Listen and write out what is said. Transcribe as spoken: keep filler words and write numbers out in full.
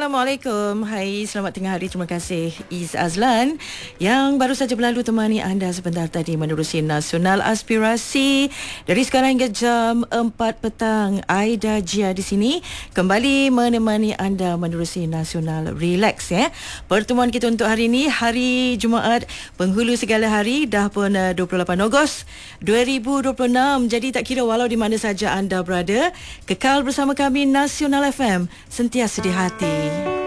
Assalamualaikum. Hai, selamat tengah hari. Terima kasih Iz Azlan yang baru saja berlalu temani anda sebentar tadi menerusi Nasional Aspirasi. Dari sekarang hingga jam empat petang, Aida Jia di sini kembali menemani anda menerusi Nasional Relax ya. Pertemuan kita untuk hari ini hari Jumaat penghulu segala hari, dah pun uh, dua puluh lapan Ogos dua ribu dua puluh enam. Jadi tak kira walau di mana saja anda berada, kekal bersama kami Nasional F M, sentiasa di hati.